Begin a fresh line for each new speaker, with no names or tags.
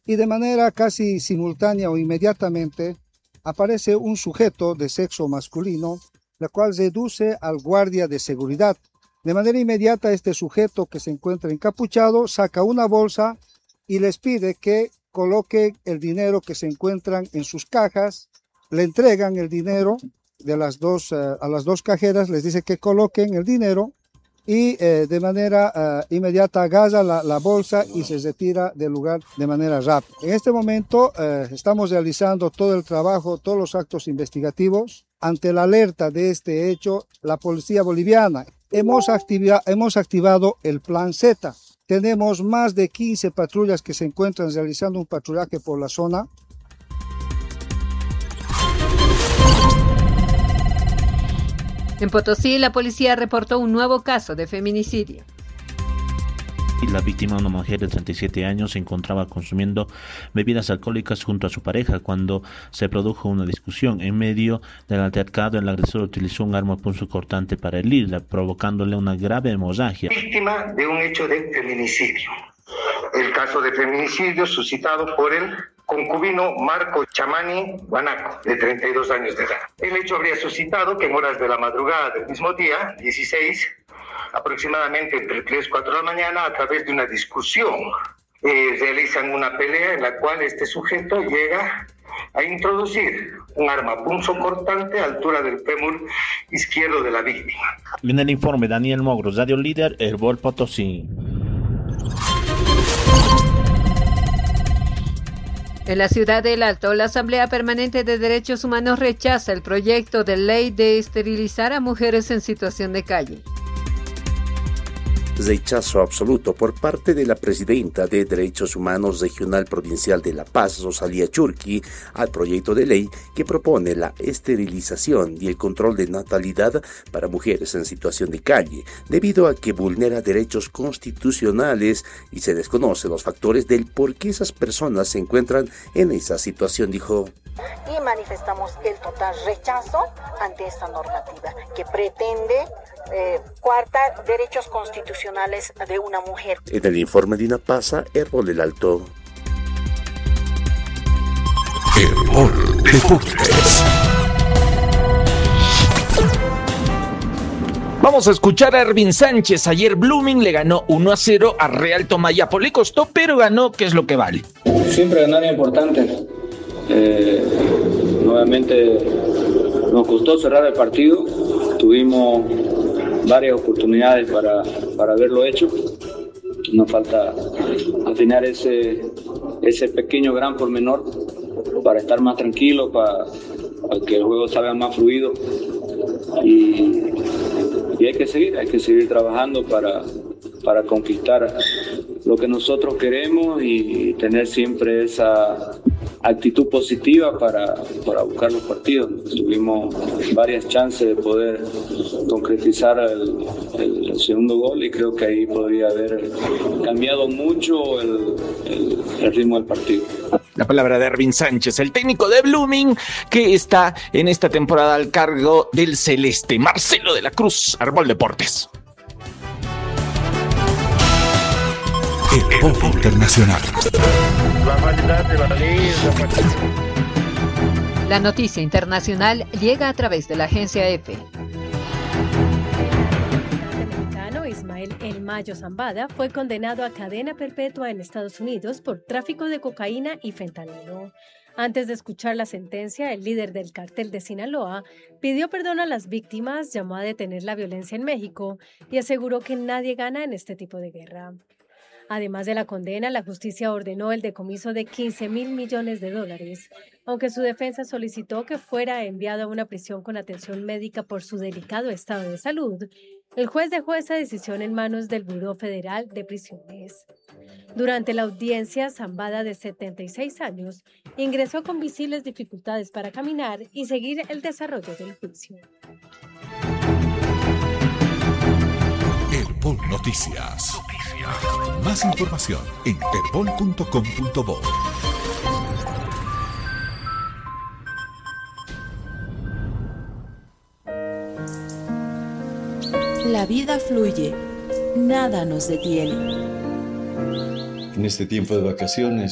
y de manera casi simultánea o inmediatamente aparece un sujeto de sexo masculino, la cual seduce al guardia de seguridad. De manera inmediata este sujeto que se encuentra encapuchado saca una bolsa y les pide que coloque el dinero que se encuentran en sus cajas. Le entregan el dinero a las dos cajeras, les dice que coloquen el dinero y de manera inmediata agarra la bolsa y se retira del lugar de manera rápida. En este momento estamos realizando todo el trabajo, todos los actos investigativos. Ante la alerta de este hecho, la policía boliviana hemos activado el Plan Z. Tenemos más de 15 patrullas que se encuentran realizando un patrullaje por la zona.
En Potosí, la policía reportó un nuevo caso de feminicidio.
La víctima, una mujer de 37 años, se encontraba consumiendo bebidas alcohólicas junto a su pareja cuando se produjo una discusión. En medio del altercado, el agresor utilizó un arma punzocortante para herirla, provocándole una grave hemorragia.
Víctima de un hecho de feminicidio. El caso de feminicidio suscitado por el concubino Marco Chamani Guanaco, de 32 años de edad. El hecho habría suscitado que en horas de la madrugada del mismo día, 16, aproximadamente entre 3 y 4 de la mañana, a través de una discusión, realizan una pelea en la cual este sujeto llega a introducir un arma punzocortante a altura del fémur izquierdo de la víctima.
En el informe, Daniel Mogro, Radio Líder, Herbol Potosí.
En la ciudad del Alto, la Asamblea Permanente de Derechos Humanos rechaza el proyecto de ley de esterilizar a mujeres en situación de calle.
Rechazo absoluto por parte de la presidenta de Derechos Humanos Regional Provincial de La Paz, Rosalía Churqui, al proyecto de ley que propone la esterilización y el control de natalidad para mujeres en situación de calle, debido a que vulnera derechos constitucionales y se desconocen los factores del por qué esas personas se encuentran en esa situación, dijo.
Y manifestamos el total rechazo ante esta normativa que pretende coartar derechos constitucionales de una mujer.
En el informe de Inapasa, Herbol del Alto.
Herbol Deportes. Vamos a escuchar a Ervin Sánchez. Ayer Blooming le ganó 1-0 a Real Tomayapo. Le costó, pero ganó, que es lo que vale.
Siempre ganar es importante. Nuevamente nos costó cerrar el partido. Tuvimos varias oportunidades para haberlo hecho. Nos falta afinar ese pequeño gran pormenor para estar más tranquilo, para que el juego salga más fluido. Y hay que seguir trabajando para conquistar lo que nosotros queremos y tener siempre esa actitud positiva para buscar los partidos. Tuvimos varias chances de poder concretizar el segundo gol y creo que ahí podría haber cambiado mucho el ritmo del partido.
La palabra de Ervin Sánchez, el técnico de Blooming, que está en esta temporada al cargo del Celeste. Marcelo de la Cruz, Herbol Deportes.
Herbol Internacional.
La noticia internacional llega a través de la agencia EFE.
El mexicano Ismael El Mayo Zambada fue condenado a cadena perpetua en Estados Unidos por tráfico de cocaína y fentanilo. Antes de escuchar la sentencia, el líder del cártel de Sinaloa pidió perdón a las víctimas, llamó a detener la violencia en México y aseguró que nadie gana en este tipo de guerra. Además de la condena, la justicia ordenó el decomiso de $15 mil millones, aunque su defensa solicitó que fuera enviado a una prisión con atención médica por su delicado estado de salud. El juez dejó esa decisión en manos del Buró Federal de Prisiones. Durante la audiencia, Zambada, de 76 años, ingresó con visibles dificultades para caminar y seguir el desarrollo del juicio.
Herbol Noticias. Más información en herbol.com.bo.
La vida fluye, nada nos detiene.
En este tiempo de vacaciones